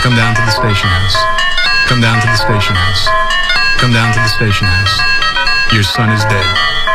Come down to the station house. Come down to the station house. Come down to the station house. Your son is dead.